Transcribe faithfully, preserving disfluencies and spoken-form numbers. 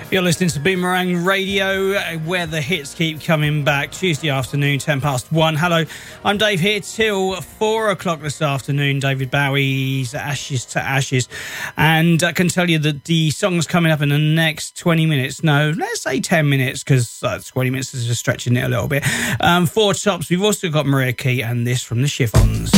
You're listening to Boomerang Radio, where the hits keep coming back. Tuesday afternoon, ten past one. Hello, I'm Dave here till four o'clock this afternoon. David Bowie's Ashes to Ashes. And I can tell you that the song's coming up in the next twenty minutes. No, let's say ten minutes, because uh, twenty minutes is just stretching it a little bit. Um, four tops. We've also got Maria Key and this from the Chiffons.